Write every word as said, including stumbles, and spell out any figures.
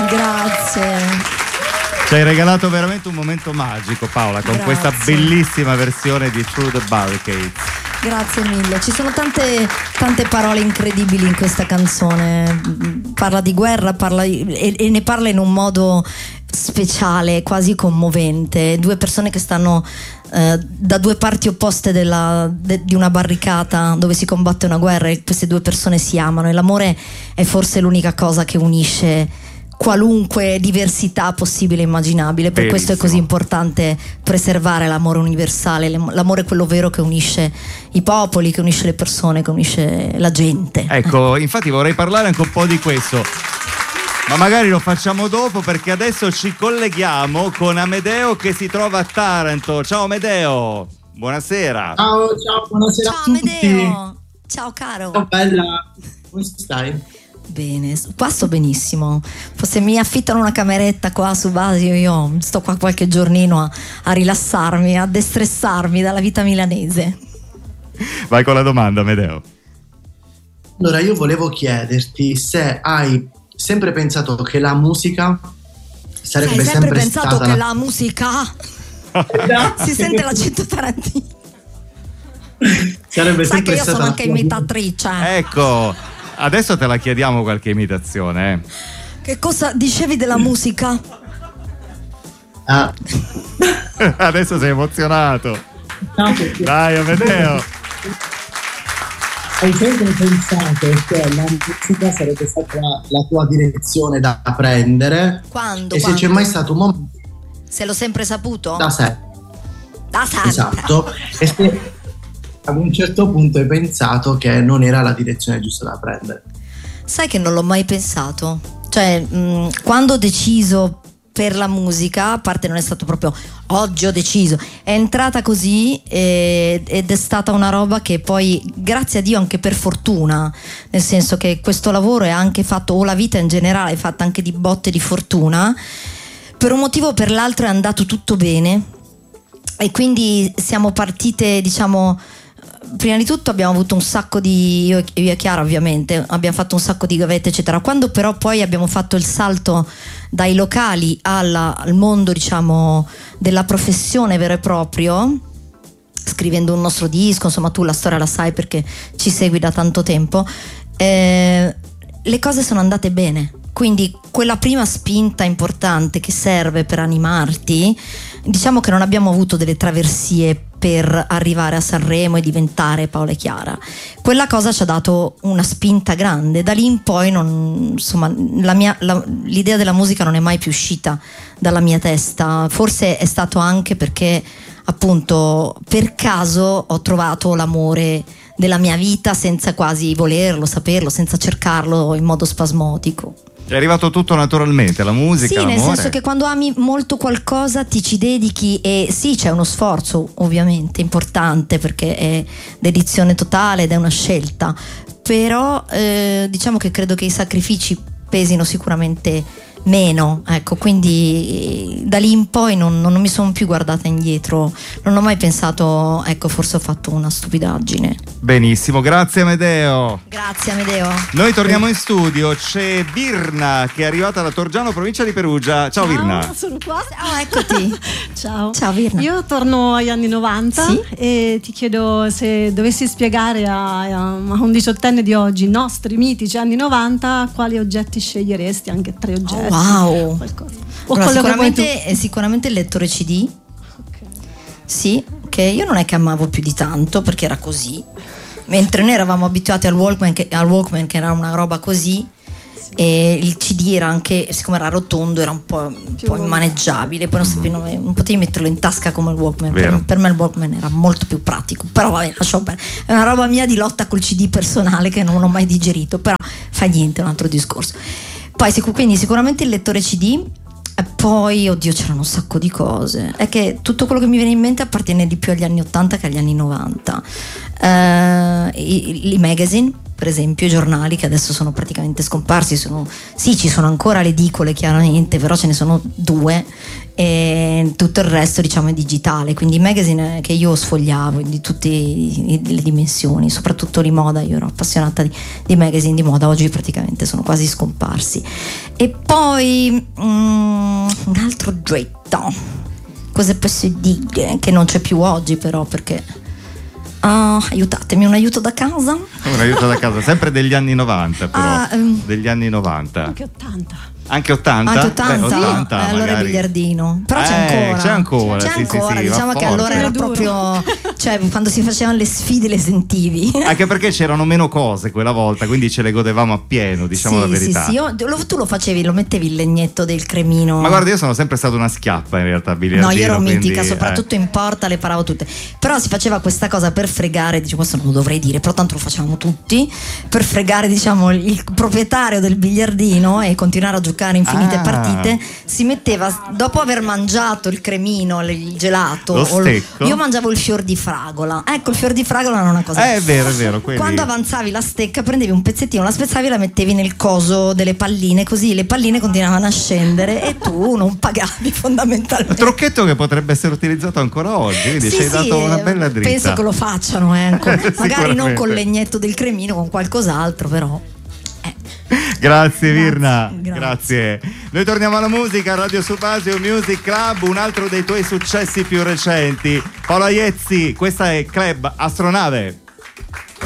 Grazie. Ci hai regalato veramente un momento magico, Paola, con Grazie. questa bellissima versione di Through the Barricades. Grazie mille. Ci sono tante, tante parole incredibili in questa canzone. Parla di guerra, parla di, e, e ne parla in un modo speciale, quasi commovente. Due persone che stanno eh, da due parti opposte della, de, di una barricata dove si combatte una guerra, e queste due persone si amano, e l'amore è forse l'unica cosa che unisce qualunque diversità possibile e immaginabile. Per Benissimo. questo è così importante preservare l'amore universale. L'amore è quello vero che unisce i popoli, che unisce le persone, che unisce la gente. Ecco, infatti vorrei parlare anche un po' di questo, ma magari lo facciamo dopo, perché adesso ci colleghiamo con Amedeo che si trova a Taranto. Ciao Amedeo, buonasera. Ciao, ciao, buonasera Ciao a tutti. Amedeo. Ciao caro. Ciao bella, come stai? Bene, qua sto benissimo. Se mi affittano una cameretta qua su Basio, io sto qua qualche giornino a, a rilassarmi, a destressarmi dalla vita milanese. Vai con la domanda, Amedeo. Allora, io volevo chiederti se hai sempre pensato che la musica sarebbe Hai sempre, sempre pensato stata che la musica si sente l'accento tarantino. sarebbe Sai sempre che io stata sono la anche tua- imitatrice. Ecco, adesso te la chiediamo qualche imitazione. Eh. Che cosa dicevi della musica? Ah, Adesso sei emozionato. no, perché Dai Amedeo. hai sempre pensato che la musica sarebbe stata la, la tua direzione da prendere, Quando? e se quando? c'è mai stato un momento Se l'ho sempre saputo? da sé, Da sempre. esatto, e se ad un certo punto hai pensato che non era la direzione giusta da prendere. Sai che non l'ho mai pensato. Cioè, mh, quando ho deciso per la musica, a parte non è stato proprio oggi ho deciso, è entrata così, eh, ed è stata una roba che poi, grazie a Dio, anche per fortuna, nel senso che questo lavoro è anche fatto, o la vita in generale è fatta anche di botte di fortuna. Per un motivo o per l'altro è andato tutto bene, e quindi siamo partite, diciamo, prima di tutto abbiamo avuto un sacco di, io, io e Chiara ovviamente abbiamo fatto un sacco di gavette eccetera. Quando però poi abbiamo fatto il salto dai locali alla, al mondo, diciamo, della professione vero e proprio, scrivendo un nostro disco, insomma tu la storia la sai perché ci segui da tanto tempo, eh, le cose sono andate bene. Quindi quella prima spinta importante che serve per animarti, diciamo che non abbiamo avuto delle traversie per arrivare a Sanremo e diventare Paola e Chiara. Quella cosa ci ha dato una spinta grande. Da lì in poi non, insomma, la mia, la, l'idea della musica non è mai più uscita dalla mia testa. Forse è stato anche perché appunto per caso ho trovato l'amore della mia vita senza quasi volerlo, saperlo, senza cercarlo in modo spasmodico. È arrivato tutto naturalmente, la musica, sì, l'amore. nel senso che quando ami molto qualcosa ti ci dedichi, e sì, c'è uno sforzo ovviamente importante perché è dedizione totale ed è una scelta, però eh, diciamo che credo che i sacrifici pesino sicuramente meno, ecco, quindi da lì in poi non, non mi sono più guardata indietro, non ho mai pensato, ecco, forse ho fatto una stupidaggine. Benissimo, grazie Amedeo. Grazie Amedeo. Noi torniamo in studio, c'è Virna che è arrivata da Torgiano, provincia di Perugia. Ciao, Ciao Virna. Sono qua. Oh, eccoti. Ciao. Ciao Virna. Io torno agli anni novanta, sì? E ti chiedo se dovessi spiegare a, a un diciottenne di oggi i nostri mitici anni novanta, quali oggetti sceglieresti, anche tre oggetti. Oh, wow. Qualcosa. O Allora, quello che vuoi tu. sicuramente, sicuramente il lettore C D. Okay. Sì, che io non è che amavo più di tanto perché era così, mentre noi eravamo abituati al Walkman che, al Walkman, che era una roba così, sì. E il C D era anche, siccome era rotondo, era un po', un po' immaneggiabile, poi non, sapevi, non, non potevi metterlo in tasca come il Walkman. Per, per me il Walkman era molto più pratico, però vabbè, lasciamo perdere. È una roba mia di lotta col C D personale che non ho mai digerito, però fa niente, è un altro discorso. Poi quindi sicuramente il lettore C D. E poi, oddio, c'erano un sacco di cose. È che tutto quello che mi viene in mente appartiene di più agli anni ottanta che agli anni novanta. Uh, i, i magazine, per esempio, i giornali che adesso sono praticamente scomparsi. Sono, sì, ci sono ancora le edicole chiaramente, però ce ne sono due e tutto il resto diciamo è digitale, quindi i magazine che io sfogliavo di tutte le dimensioni, soprattutto di moda, io ero appassionata di, di magazine di moda, oggi praticamente sono quasi scomparsi. E poi um, un altro oggetto, cosa posso dire che non c'è più oggi però, perché Uh, aiutatemi, un aiuto da casa? Un aiuto da casa, sempre degli anni novanta però, ah, um, degli anni novanta. Anche ottanta. Anche ottanta? Anche ottanta? Beh, ottanta eh, allora magari. Il biliardino. Però eh, c'è ancora. C'è ancora, c'è sì, ancora. Sì, sì, diciamo che allora era proprio, cioè quando si facevano le sfide le sentivi. Anche perché c'erano meno cose quella volta, quindi ce le godevamo appieno, diciamo sì, la verità. Sì, sì, io, lo, tu lo facevi, lo mettevi il legnetto del cremino. Ma guarda, io sono sempre stato una schiappa in realtà, biliardino. No, io ero quindi, mitica, soprattutto eh. in porta le paravo tutte. Però si faceva questa cosa per fregare, dicevo questo non lo dovrei dire, però tanto lo facevamo tutti, per fregare diciamo il proprietario del biliardino e continuare a giocare infinite ah. partite, si metteva, dopo aver mangiato il cremino, il gelato, lo stecco. Io mangiavo il fior di fragola. Ecco, il fior di fragola era una cosa. Eh, è vero, è vero. Quelli... Quando avanzavi la stecca, prendevi un pezzettino, la spezzavi e la mettevi nel coso delle palline, così le palline continuavano a scendere e tu non pagavi fondamentalmente. Un trucchetto che potrebbe essere utilizzato ancora oggi, quindi sì, ci hai sì, dato una bella dritta. Penso che lo facciano, eh, magari non con legnetto del cremino, con qualcos'altro, però. Eh. Grazie Virna, grazie. grazie. Noi torniamo alla musica, Radio Subasio Music Club, un altro dei tuoi successi più recenti. Paolo Aiezzi, questa è Club Astronave.